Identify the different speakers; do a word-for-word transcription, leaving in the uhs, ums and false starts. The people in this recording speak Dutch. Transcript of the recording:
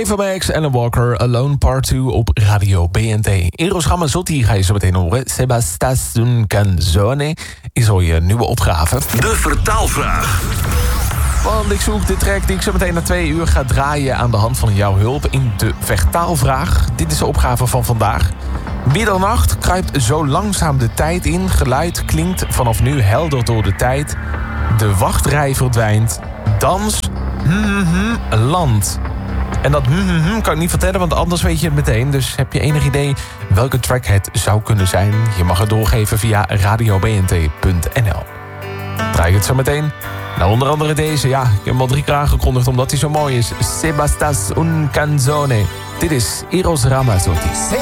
Speaker 1: Ava Max en Walker, Alone Part twee op Radio B N T. Eros Ramazzotti ga je zo meteen horen. Sebastas un canzone is al je nieuwe opgave.
Speaker 2: De vertaalvraag.
Speaker 1: Want ik zoek de track die ik zo meteen na twee uur ga draaien aan de hand van jouw hulp in de vertaalvraag. Dit is de opgave van vandaag. Middernacht kruipt zo langzaam de tijd in. Geluid klinkt vanaf nu helder door de tijd. De wachtrij verdwijnt. Dans, hm, hm, land. En dat hm, hm, hm kan ik niet vertellen, want anders weet je het meteen. Dus heb je enig idee welke track het zou kunnen zijn? Je mag het doorgeven via radio b n t punt n l. Draai ik het zo meteen. Nou, onder andere deze. Ja, ik heb hem al drie keer aangekondigd omdat hij zo mooi is. Sebastas un canzone. Dit is Eros Ramazzotti.